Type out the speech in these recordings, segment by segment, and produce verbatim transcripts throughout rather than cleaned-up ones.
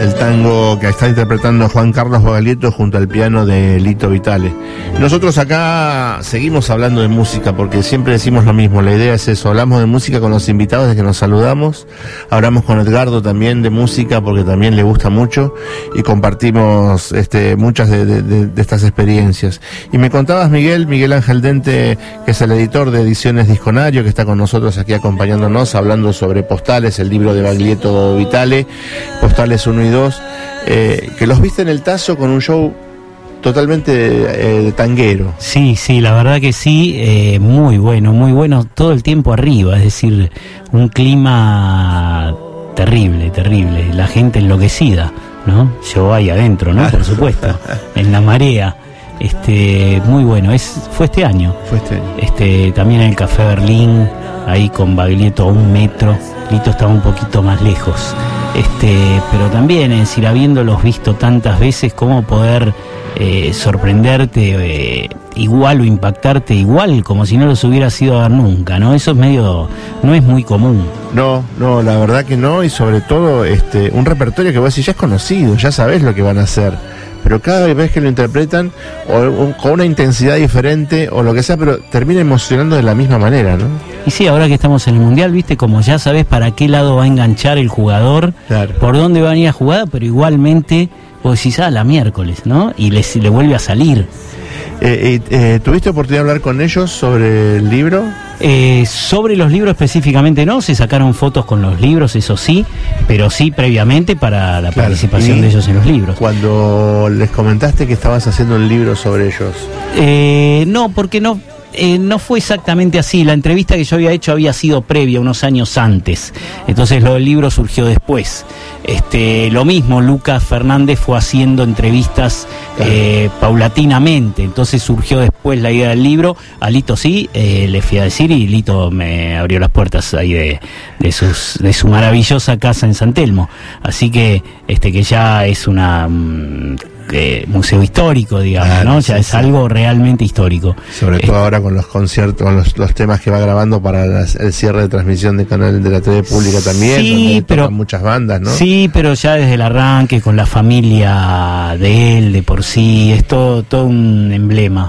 el tango que está interpretando Juan Carlos Baglietto junto al piano de Lito Vitale. Nosotros acá seguimos hablando de música porque siempre decimos lo mismo, la idea es eso, hablamos de música con los invitados desde que nos saludamos, hablamos con Edgardo también de música porque también le gusta mucho y compartimos este, muchas de, de, de, de estas experiencias. Y me contabas, Miguel, Miguel Ángel Dente, que es el editor de Ediciones Disconario, que está con nosotros aquí acompañándonos, hablando sobre Postales, el libro de Baglietto Vitale, Postales uno y dos, eh, que los viste en el Tazo con un show totalmente eh, tanguero. Sí, sí, la verdad que sí, eh, muy bueno, muy bueno, todo el tiempo arriba, es decir, un clima terrible, terrible, la gente enloquecida, ¿no? Yo ahí adentro, ¿no? Por supuesto, en la marea. Este, muy bueno, es fue este año. Fue este año. Este, también en el Café Berlín, ahí con Baglietto a un metro. Lito estaba un poquito más lejos. Este, pero también, es decir, habiéndolos visto tantas veces, cómo poder eh, sorprenderte eh, igual o impactarte igual, como si no los hubieras ido a ver nunca, ¿no? Eso es medio, no es muy común. No, no, la verdad que no, y sobre todo este, un repertorio que vos decís, ya es conocido, ya sabés lo que van a hacer. Pero cada vez que lo interpretan o, o, con una intensidad diferente o lo que sea, pero termina emocionando de la misma manera, ¿no? Y sí, ahora que estamos en el Mundial, viste, como ya sabes para qué lado va a enganchar el jugador, claro, por dónde va a ir a jugar, pero igualmente vos decís, ah, la miércoles, ¿no? Y le, le vuelve a salir. Eh, eh, ¿Tuviste oportunidad de hablar con ellos sobre el libro? Eh, sobre los libros específicamente no, se sacaron fotos con los libros, eso sí, pero sí previamente para la claro, participación de ellos en los libros. Cuando les comentaste que estabas haciendo un libro sobre ellos. Eh, no, porque no... Eh, no fue exactamente así, la entrevista que yo había hecho había sido previa, unos años antes, entonces lo del libro surgió después. Este, lo mismo, Lucas Fernández fue haciendo entrevistas claro. eh, paulatinamente, entonces surgió después la idea del libro. A Lito sí, eh, le fui a decir y Lito me abrió las puertas ahí de, de, sus, de su maravillosa casa en San Telmo, así que, este, que ya es una... Mm, Eh, museo histórico, digamos, claro, ¿no? Ya sí, es sí. algo realmente histórico. Sobre todo eh, ahora con los conciertos, con los, los temas que va grabando para las, el cierre de transmisión del canal de la T V pública también, sí, donde pero tocan muchas bandas, ¿no? Sí, pero ya desde el arranque, con la familia de él, de por sí, es todo, todo un emblema.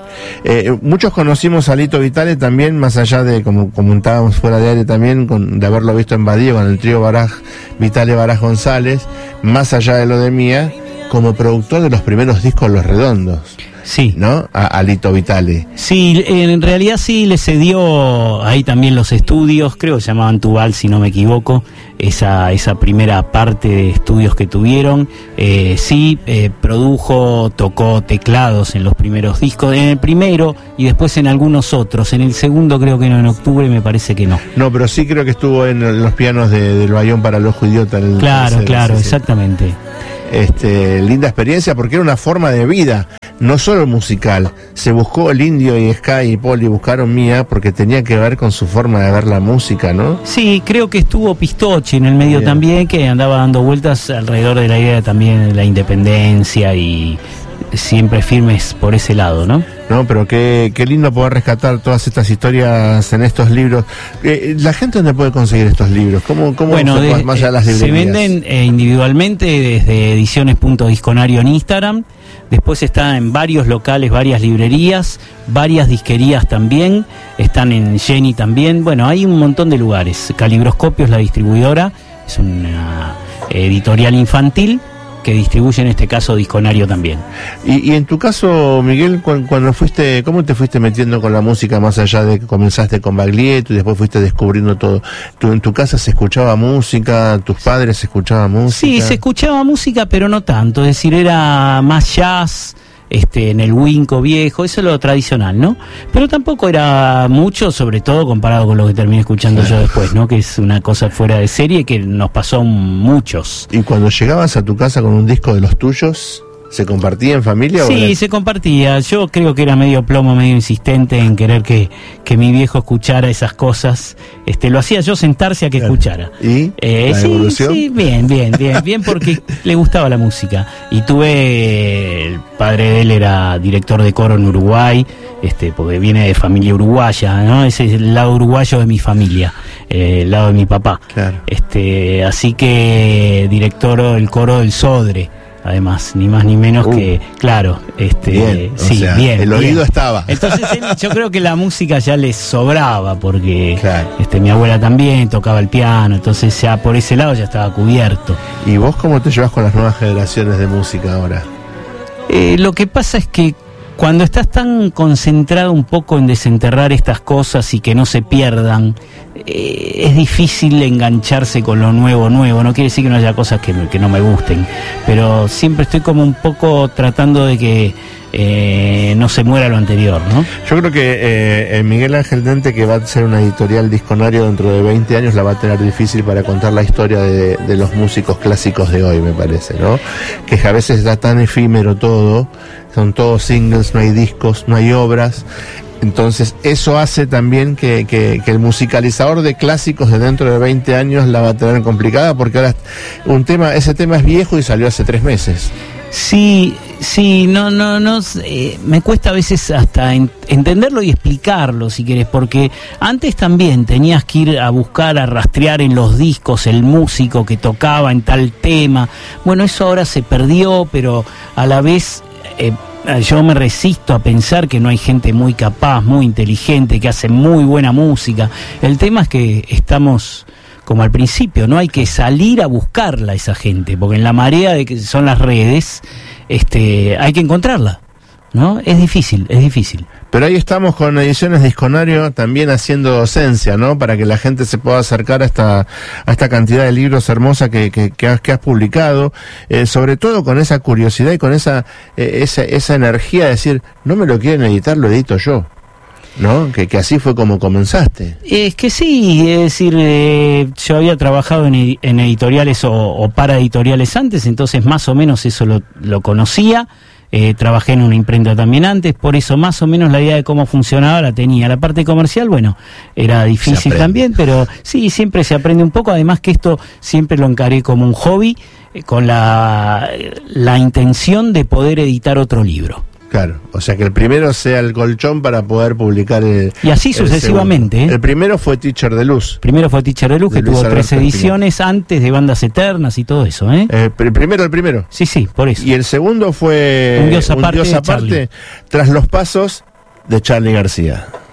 Eh, muchos conocimos a Lito Vitale también, más allá de, como comentábamos fuera de aire también, con, de haberlo visto en Badío con el trío Baraj, Vitale Baraj González, más allá de lo de Mía, como productor de los primeros discos Los Redondos. Sí. ¿No? A, a Lito Vitale. Sí, en realidad sí le cedió ahí también los estudios, creo que se llamaban Tubal, si no me equivoco, esa esa primera parte de estudios que tuvieron. Eh, sí, eh, produjo, tocó teclados en los primeros discos, en el primero y después en algunos otros. En el segundo creo que no, en octubre me parece que no. No, pero sí creo que estuvo en los pianos de, del Bayón para el Ojo Idiota. En el, claro, ese, claro, ese, exactamente. Este, linda experiencia porque era una forma de vida, no solo musical. Se buscó el Indio y Sky y Poli buscaron Mía porque tenía que ver con su forma de ver la música, ¿no? Sí, creo que estuvo Pistochi en el medio Bien. también, que andaba dando vueltas alrededor de la idea también de la independencia y siempre firmes por ese lado, ¿no? No, pero qué, qué lindo poder rescatar todas estas historias en estos libros. Eh, ¿La gente dónde puede conseguir estos libros? ¿Cómo, cómo bueno, se, de, más allá de las eh, librerías? Se venden eh, individualmente desde ediciones punto disconario en Instagram. Después está en varios locales, varias librerías, varias disquerías también. Están en Jenny también. Bueno, hay un montón de lugares. Calibroscopio es la distribuidora. Es una editorial infantil que distribuye en este caso Disconario también. Y, y en tu caso, Miguel, cuando, cuando fuiste, ¿cómo te fuiste metiendo con la música más allá de que comenzaste con Baglietto y después fuiste descubriendo todo? ¿Tú, en tu casa se escuchaba música? ¿Tus padres escuchaban música? Sí, se escuchaba música, pero no tanto, es decir, era más jazz, este, en el Winco viejo, eso es lo tradicional, ¿no? Pero tampoco era mucho, sobre todo comparado con lo que terminé escuchando claro. yo después, ¿no? Que es una cosa fuera de serie que nos pasó a muchos. ¿Y cuando llegabas a tu casa con un disco de los tuyos, ¿Se compartía en familia? Sí, o era... se compartía. Yo creo que era medio plomo, medio insistente en querer que, que mi viejo escuchara esas cosas. Este, lo hacía yo sentarse a que claro. escuchara. ¿Y eh, la sí, evolución? Sí, bien, bien, bien, bien porque le gustaba la música. Y tuve, el padre de él era director de coro en Uruguay, este, porque viene de familia uruguaya, ¿no? Ese es el lado uruguayo de mi familia, eh, el lado de mi papá. Claro. Este, así que director del coro del Sodre. Además, ni más ni menos uh, que, claro, este, bien, sí, o sea, bien. El oído bien. estaba. Entonces, él, yo creo que la música ya les sobraba, porque claro. este, mi abuela también tocaba el piano, entonces ya por ese lado ya estaba cubierto. ¿Y vos cómo te llevas con las nuevas generaciones de música ahora? Eh, lo que pasa es que cuando estás tan concentrado un poco en desenterrar estas cosas y que no se pierdan, eh, es difícil engancharse con lo nuevo, nuevo. No quiere decir que no haya cosas que, que no me gusten, pero siempre estoy como un poco tratando de que eh, no se muera lo anterior, ¿no? Yo creo que eh, Miguel Ángel Dente, que va a ser una editorial disconario dentro de veinte años, la va a tener difícil para contar la historia de, de los músicos clásicos de hoy, me parece, ¿no? Que a veces está tan efímero todo, son todos singles, no hay discos, no hay obras. Entonces eso hace también que, que, que el musicalizador de clásicos de dentro de veinte años la va a tener complicada, porque ahora un tema, ese tema es viejo y salió hace tres meses. Sí, sí, no, no, no, eh, me cuesta a veces hasta en, entenderlo y explicarlo, si querés, porque antes también tenías que ir a buscar, a rastrear en los discos el músico que tocaba en tal tema. Bueno, eso ahora se perdió, pero a la vez eh, yo me resisto a pensar que no hay gente muy capaz, muy inteligente, que hace muy buena música. El tema es que estamos... como al principio, no hay que salir a buscarla esa gente, porque en la marea de que son las redes, este, hay que encontrarla, ¿no? Es difícil, es difícil. Pero ahí estamos con Ediciones Disconario también haciendo docencia, ¿no? Para que la gente se pueda acercar a esta, a esta cantidad de libros hermosa que, que, que, has, que has publicado, eh, sobre todo con esa curiosidad y con esa, eh, esa, esa energía de decir, no me lo quieren editar, lo edito yo. ¿No? Que, que así fue como comenzaste. Es que sí, es decir, eh, yo había trabajado en, en editoriales o, o para editoriales antes, entonces más o menos eso lo, lo conocía. Eh, trabajé en una imprenta también antes, por eso más o menos la idea de cómo funcionaba la tenía. La parte comercial, bueno, era difícil también, pero sí, siempre se aprende un poco. Además que esto siempre lo encaré como un hobby, eh, con la, la intención de poder editar otro libro. Claro, o sea que el primero sea el colchón para poder publicar el... Y así sucesivamente. ¿eh? El primero fue Teacher de Luz. Primero fue Teacher de Luz, de que Luis tuvo Alberto tres ediciones Espinal. Antes de Bandas Eternas y todo eso, ¿eh? eh el primero, el primero. Sí, sí, por eso. Y el segundo fue Un Dios aparte, un Dios aparte tras los pasos de Charly García.